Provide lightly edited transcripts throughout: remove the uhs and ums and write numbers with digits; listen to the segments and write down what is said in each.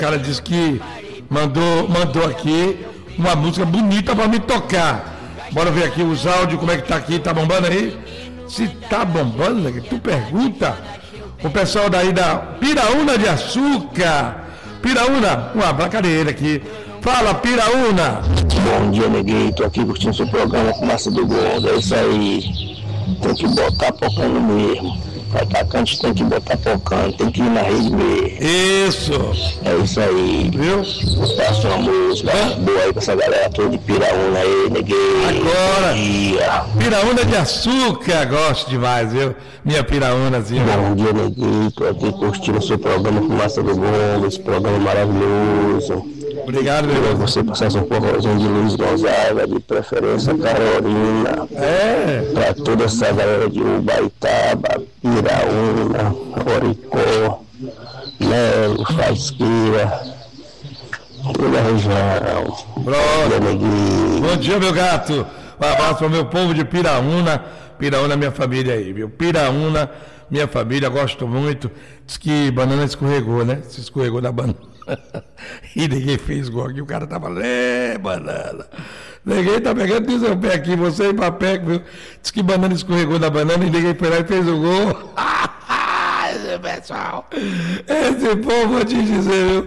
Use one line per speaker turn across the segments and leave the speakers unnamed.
cara disse que mandou aqui uma música bonita pra me tocar. Bora ver aqui os áudios, como é que tá aqui, tá bombando aí? Se tá bombando, tu pergunta. O pessoal daí da Piraúna de Açúcar. Piraúna, um abraço, cadê ele aqui? Fala, Piraúna.
Bom dia, neguinho, tô aqui curtindo seu programa com Massa do Gondo, é isso aí. Tem que botar pocando mesmo. O atacante tem que botar pocando, tem que ir na rede mesmo.
Isso.
É isso aí.
Viu?
Passa uma música boa aí pra essa galera toda de Piraúna aí, neguinho.
Agora.
Dia.
Piraúna de Açúcar, gosto demais, viu? Minha Piraúnazinha.
Bom dia, neguinho, tô aqui curtindo seu programa com Massa do Gondo, esse programa maravilhoso.
Obrigado, meu irmão.
Você passasse um forrozinho de Luiz Gonzaga, de preferência Carolina. Pra toda essa galera de Ubaitaba, Piraúna, Oricó, Melo, Faisqueira, toda a região.
Pronto. Bom dia, meu gato. Um abraço para o meu povo de Piraúna. Piraúna, minha família aí, viu? Piraúna, minha família, gosto muito. Diz que banana escorregou, né? Se escorregou na banana. E ninguém fez gol aqui. O cara tava, banana. Ninguém tá pegando o seu pé aqui, você e papé, viu? Diz que banana escorregou na banana e ninguém foi lá e fez o gol. Esse pessoal, esse povo, vou te dizer, viu?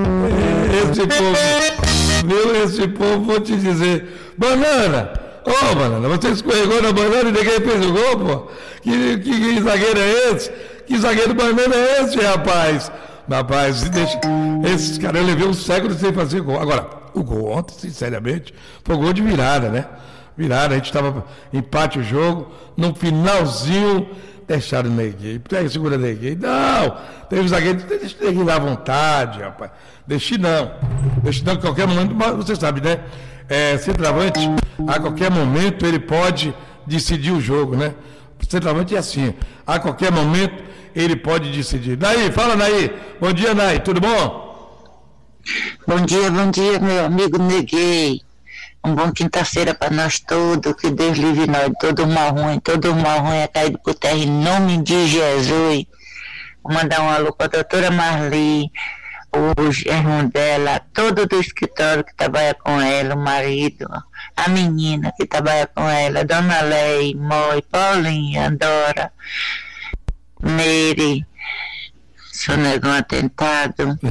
Esse povo, vou te dizer. Banana! Ô, banana, você escorregou na banana e ninguém fez o gol, pô? Que zagueiro é esse? Que zagueiro banana é esse, rapaz? Rapaz, esses caras, eu levei um século sem fazer gol. Agora, o gol ontem, sinceramente, foi gol de virada, né? Virada, a gente estava empate o jogo, no finalzinho, deixaram o Neguinho. Pega, segura o Neguinho. Não, teve zagueiro, deixa o Neguinho dar à vontade, rapaz. Deixe não, que a qualquer momento, você sabe, né? Centroavante, a qualquer momento ele pode decidir o jogo, né? Centroavante é assim, a qualquer momento ele pode decidir. Naí, fala, Naí. Bom dia, Naí, tudo bom?
Bom dia, meu amigo Neguinho. Um bom quinta-feira para nós todos, que Deus livre nós, todo mal ruim é caído por terra em nome de Jesus. Vou mandar um alô para a doutora Marli, o irmão dela, todo do escritório que trabalha com ela, o marido, a menina que trabalha com ela, Dona Lei, Moi, Paulinha, Dora, Meire, sonegou um atentado.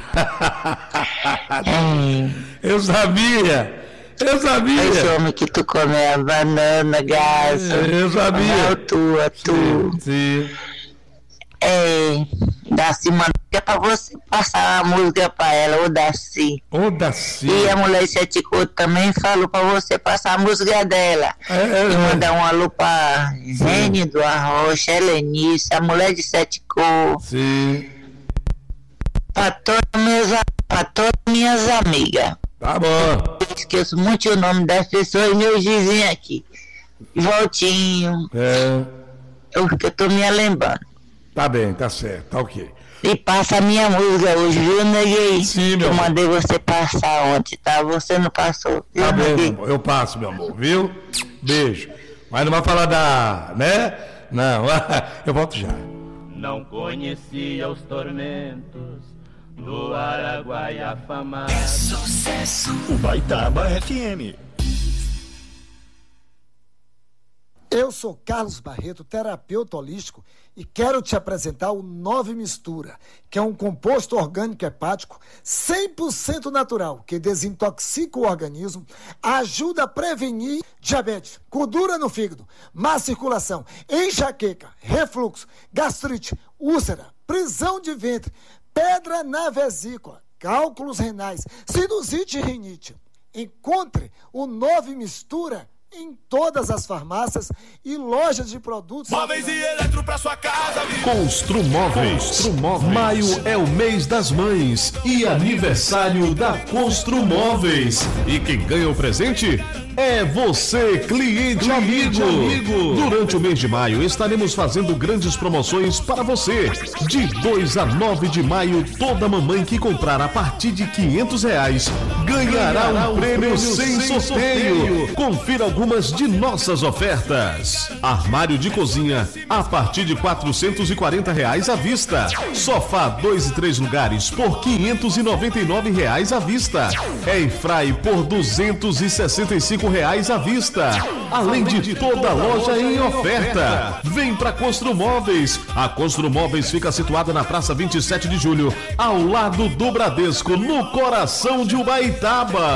Eu sabia.
Esse homem que tu come a banana, gás.
Eu sabia.
Tu.
Sim.
Daci, mano, é pra você passar a música pra ela, ô Daci. E a mulher de Sete Coutos também falou pra você passar a música dela. E mandar um alô pra Rene do Arrocha, Helenice, a mulher de Sete Coutos.
Sim.
Pra todas minhas amigas.
Tá bom.
Esqueço muito o nome das pessoas, meus vizinhos aqui. Voltinho. Eu tô me lembrando.
Tá bem, tá certo, tá ok.
E passa a minha música hoje, viu, Neguinho?
Sim, meu
amor.
Eu
mandei você passar ontem, tá? Você não passou. Viu,
tá bem,
Neguinho?
meu amor, eu passo, meu amor, viu? Beijo. Mas não vai falar né? Não, eu volto já.
Não conhecia os tormentos do Araguaia afamado.
É sucesso.
Ubaitaba FM.
Eu sou Carlos Barreto, terapeuta holístico, e quero te apresentar o Nove Mistura, que é um composto orgânico hepático 100% natural, que desintoxica o organismo, ajuda a prevenir diabetes, gordura no fígado, má circulação, enxaqueca, refluxo, gastrite, úlcera, prisão de ventre, pedra na vesícula, cálculos renais, sinusite e rinite. Encontre o Nove Mistura em todas as farmácias e lojas de produtos.
Móveis e eletro para sua casa.
Construmóveis. Maio é o mês das mães e aniversário da Construmóveis. E quem ganha o presente? é você, cliente amigo. Durante o mês de maio estaremos fazendo grandes promoções para você. De 2 a 9 de maio, toda mamãe que comprar a partir de R$500 ganhará um prêmio sem sorteio. Confira algumas de nossas ofertas. Armário de cozinha a partir de R$440 à vista. Sofá 2 e 3 lugares por R$599 à vista. Airfry por R$265 à vista. Além de toda a loja em oferta. Vem para Construmóveis. A Construmóveis fica situada na Praça 27 de Julho, ao lado do Bradesco, no coração de Ubaitaba.